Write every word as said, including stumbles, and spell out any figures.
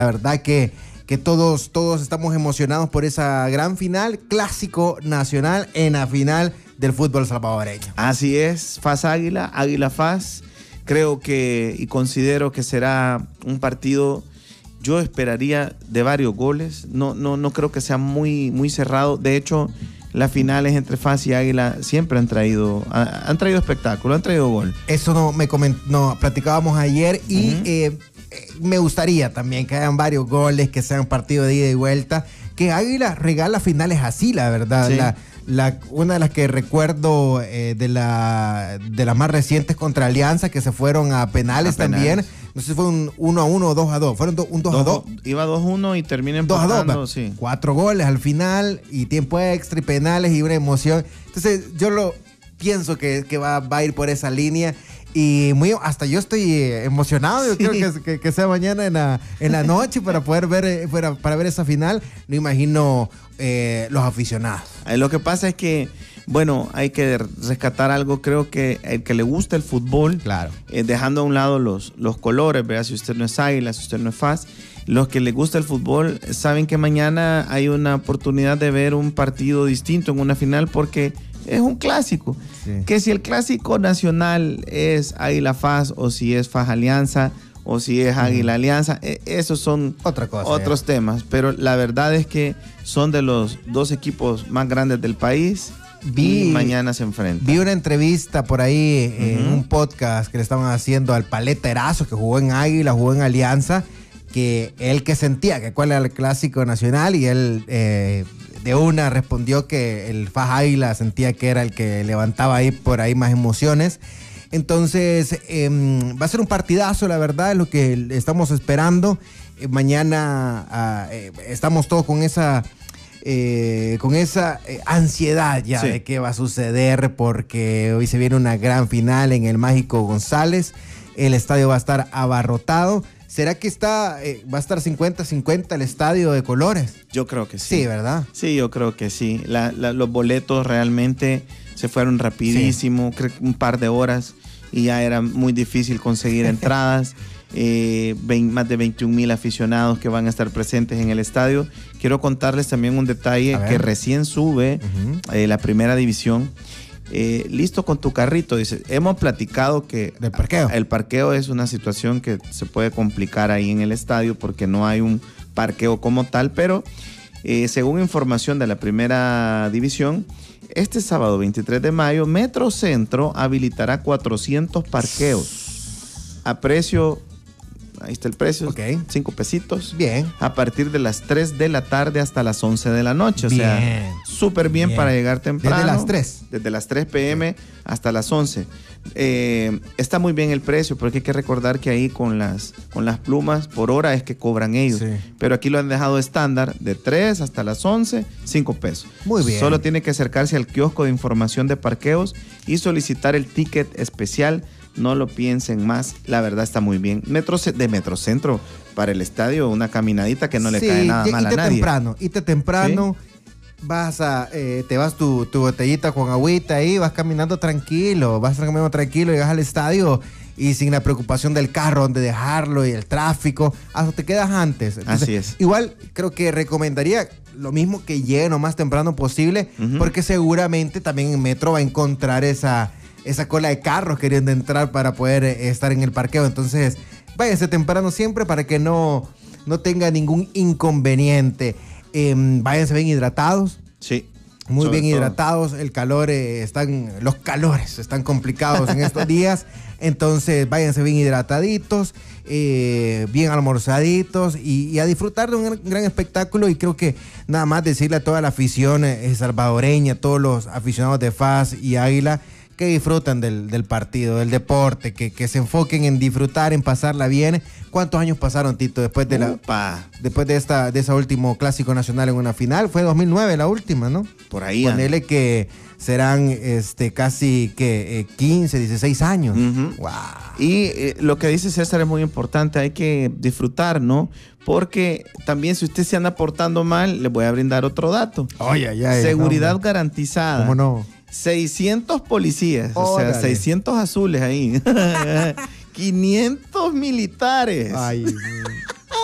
La verdad que, que todos, todos estamos emocionados por esa gran final, clásico nacional en la final del fútbol salvadoreño. Así es, F A S Águila, Águila F A S. Creo que y considero que será un partido, yo esperaría de varios goles. No, no, no creo que sea muy, muy cerrado. De hecho, las finales entre F A S y Águila siempre han traído, han traído espectáculo, han traído gol. Eso no me coment, no, platicábamos ayer y Uh-huh. eh, me gustaría también que hayan varios goles, que sean partido de ida y vuelta, que Águila regala finales así, la verdad. Sí. La, la, una de las que recuerdo eh, de, la, de las más recientes contra Alianza, que se fueron a penales, A penales. también. No sé si fue un uno a uno o dos a dos. Fueron do, un dos a dos. Iba dos a uno y termina dos a dos. empatando, sí. Cuatro goles al final y tiempo extra y penales y una emoción. Entonces yo lo pienso que, que va, va a ir por esa línea. Y muy, hasta yo estoy eh, emocionado. Yo Sí. creo que, que, que sea mañana en la, en la noche para poder ver, eh, para, para ver esa final. No imagino eh, los aficionados. Eh, Lo que pasa es que, bueno, hay que rescatar algo. Creo que el que le gusta el fútbol, Claro. eh, dejando a un lado los, los colores, ¿verdad? Si usted no es Águila, si usted no es F A S, los que le gusta el fútbol saben que mañana hay una oportunidad de ver un partido distinto en una final porque es un clásico. Sí. Que si el clásico nacional es Águila F A S o si es F A S Alianza o si es Águila Alianza, eh, esos son Otra cosa. otros temas. Pero la verdad es que son de los dos equipos más grandes del país. Vi- y mañana se enfrentan. Vi una entrevista por ahí eh, en Ujú. un podcast que le estaban haciendo al Paleta Erazo, que jugó en Águila, jugó en Alianza, que él que sentía que cuál era el clásico nacional y él eh, de una respondió que el F A S Águila sentía que era el que levantaba ahí por ahí más emociones. Entonces eh, va a ser un partidazo, la verdad, es lo que estamos esperando. Eh, mañana ah, eh, estamos todos con esa... Eh, con esa eh, ansiedad ya Sí. de qué va a suceder, porque hoy se viene una gran final en el Mágico González. El estadio va a estar abarrotado. ¿Será que está eh, va a estar cincuenta cincuenta el estadio de colores? Yo creo que sí. Sí, ¿verdad? Sí, yo creo que sí. La- la- los boletos realmente se fueron rapidísimo, creo que un par de horas y ya era muy difícil conseguir entradas. Eh, vein- más de veintiún mil aficionados que van a estar presentes en el estadio. Quiero contarles también un detalle A ver. que recién sube Ujú. eh, la primera división. Eh, listo con tu carrito, dice. Hemos platicado que Del parqueo. el parqueo es una situación que se puede complicar ahí en el estadio porque no hay un parqueo como tal, pero eh, según información de la primera división, este sábado veintitrés de mayo, Metro Centro habilitará cuatrocientos parqueos a precio, ahí está el precio, Ok. cinco pesitos. Bien. A partir de las tres de la tarde hasta las once de la noche. O Bien. sea, súper bien, Bien. para llegar temprano. Desde las tres. Desde las tres pe eme hasta las once. Eh, está muy bien el precio, porque hay que recordar que ahí con las, con las plumas por hora es que cobran ellos. Sí. Pero aquí lo han dejado estándar de tres hasta las once, cinco pesos. Muy bien. Solo tiene que acercarse al kiosco de información de parqueos y solicitar el ticket especial. No lo piensen más, la verdad está muy bien. Metro, de Metrocentro para el estadio, una caminadita que no le Sí, cae nada y- mal a ite nadie. temprano, ite temprano. Vas a, eh, te vas tu, tu botellita con agüita ahí, vas caminando tranquilo, vas caminando tranquilo, llegas al estadio y sin la preocupación del carro, donde dejarlo y el tráfico, hasta te quedas antes. Así es. Igual creo que recomendaría lo mismo, que llegue lo más temprano posible, Ujú. porque seguramente también en Metro va a encontrar esa, esa cola de carros queriendo entrar para poder eh, estar en el parqueo. Entonces, váyase temprano siempre para que no, no tenga ningún inconveniente. Eh, váyanse bien hidratados. Sí. Muy Sobre bien todo. hidratados, el calor eh, están, los calores están complicados en estos días, entonces váyanse bien hidrataditos, eh, bien almorzaditos y, y a disfrutar de un gran, gran espectáculo. Y creo que nada más decirle a toda la afición eh, salvadoreña, a todos los aficionados de F A S y Águila, que disfrutan del, del partido, del deporte, que, que se enfoquen en disfrutar, en pasarla bien. ¿Cuántos años pasaron, Tito, después de la Upa, después de esta de ese último clásico nacional en una final? Fue dos mil nueve la última, ¿no? por ahí. anda. Ponele que serán este casi que eh, quince, dieciséis años. Ujú. Wow. Y eh, lo que dice César es muy importante, hay que disfrutar, ¿no? Porque también si usted se anda portando mal, le voy a brindar otro dato. Oye, ya. Seguridad garantizada. ¿Cómo no? seiscientos policías, o Órale. sea, seiscientos azules ahí. quinientos militares. Ay,